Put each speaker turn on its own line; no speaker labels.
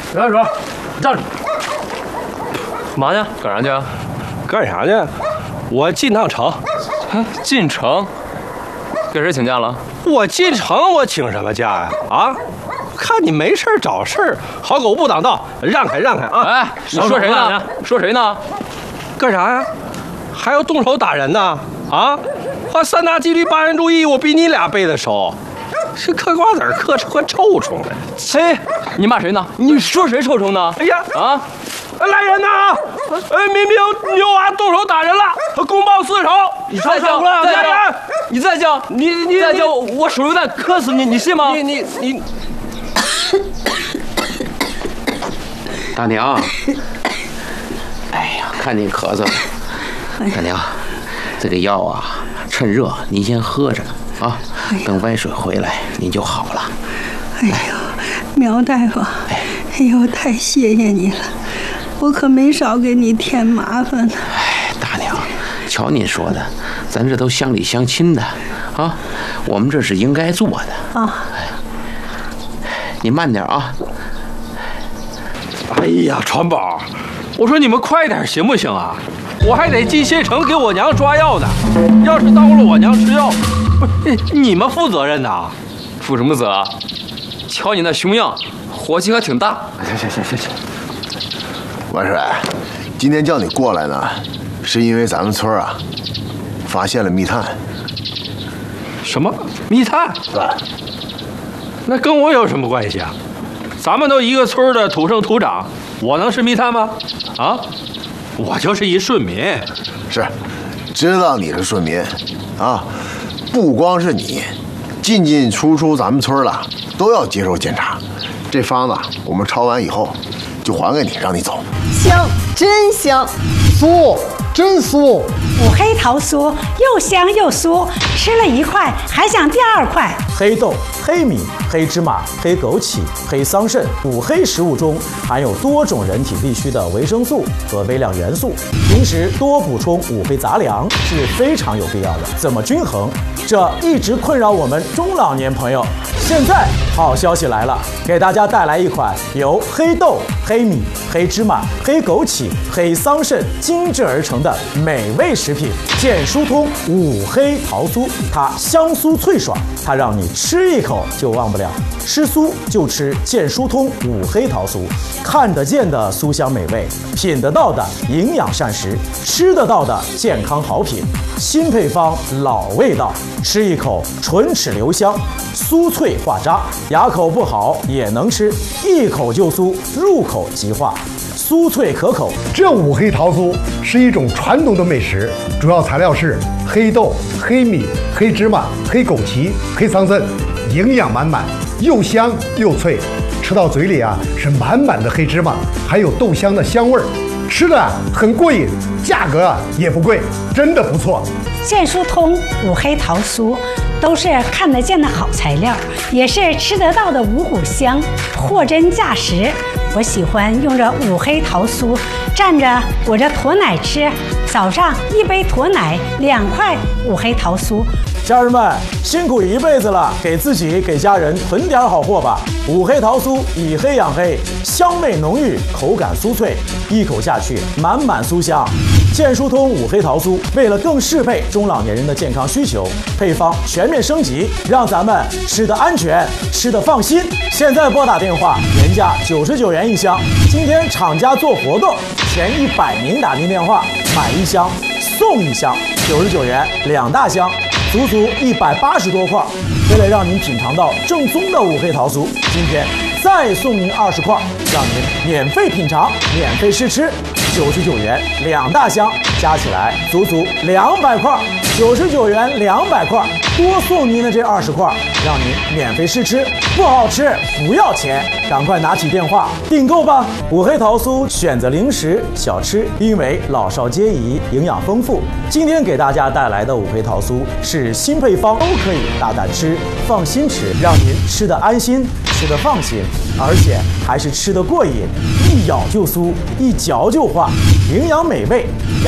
站住！站住！
嘛呢？干啥去？
干啥呢？我进趟城。
进城？给谁请假了？
我进城，我请什么假呀？啊！看你没事找事儿，好狗不挡道，让开让开啊！
哎，你说谁呢？说谁呢？
干啥呀？还要动手打人呢？啊！3大纪律8人注意，我比你俩背的熟。是嗑瓜子嗑出臭虫来。
嘿，你骂谁呢？你说谁臭虫呢？
哎呀
啊！
来人呐！明明牛娃动手打人了，公报私仇。
你再叫，再叫，你再叫，你再叫，我手榴弹磕死你，你信吗？
你。
大娘，哎呀，看您咳嗽了。大娘，这个药啊，趁热您先喝着啊，等歪水回来您就好了。
哎呦，苗大夫，哎呦，太谢谢你了，我可没少给你添麻烦呢。
哎，大娘，瞧您说的，咱这都乡里乡亲的啊，我们这是应该做的啊。你慢点啊。
哎呀，传宝，我说你们快点行不行啊？我还得进县城给我娘抓药呢，要是耽误了我娘吃药，不是你们负责任呐？
负什么责啊？瞧你那熊样，火气还挺大。
行。
万水，今天叫你过来呢，是因为咱们村啊发现了密探。
什么密探？
对。
那跟我有什么关系啊？咱们都一个村的土生土长，我能是密探吗？啊，我就是一顺民。
是，知道你是顺民，啊，不光是你，进出咱们村了都要接受检查。这方子我们抄完以后就还给你，让你走。
香，真香！
酥，真酥！
五黑桃酥又香又酥，吃了1块还想第2块。
黑豆、黑米、黑芝麻、黑枸杞、黑桑葚，5黑食物中含有多种人体必需的维生素和微量元素，平时多补充5黑杂粮是非常有必要的。怎么均衡？这一直困扰我们中老年朋友。现在好消息来了，给大家带来一款由黑豆、黑米、黑芝麻、黑枸杞、黑桑葚精制而成的美味食品——健舒通5黑桃酥。它香酥脆爽，它让你吃一口就忘不了。吃酥就吃健舒通5黑桃酥，看得见的酥香美味，品得到的营养膳食，吃得到的健康好品。新配方，老味道，吃一口唇齿留香，酥脆化渣，牙口不好也能吃，一口就酥，入口即化，酥脆可口。
这5黑桃酥是一种传统的美食，主要材料是黑豆、黑米、黑芝麻、黑枸杞、黑桑葚，营养满满，又香又脆，吃到嘴里啊是满满的黑芝麻，还有豆香的香味儿，吃的很过瘾，价格也不贵，真的不错。
健舒通5黑桃酥都是看得见的好材料，也是吃得到的五谷香，货真价实。我喜欢用这5黑桃酥蘸着我这驼奶吃，早上1杯驼奶，2块5黑桃酥。
家人们辛苦一辈子了，给自己给家人囤点好货吧。5黑桃酥以黑养黑，香味浓郁，口感酥脆，一口下去满满酥香。健舒通5黑桃酥为了更适配中老年人的健康需求，配方全面升级，让咱们吃得安全，吃得放心。现在拨打电话，原价99元一箱，今天厂家做活动，前100名打进电话买1箱送1箱，99元2大箱。足足180多块，为了让您品尝到正宗的5黑桃酥，今天再送您20块，让您免费品尝、免费试吃，99元2大箱，加起来足足200块，99元200块，多送您的这20块，让您免费试吃，不好吃不要钱，赶快拿起电话订购吧！5黑桃酥选择零食小吃，因为老少皆宜，营养丰富。今天给大家带来的5黑桃酥是新配方，都可以大胆吃，放心吃，让您吃得安心，吃得放心，而且还是吃得过瘾，一咬就酥，一嚼就化，营养美味。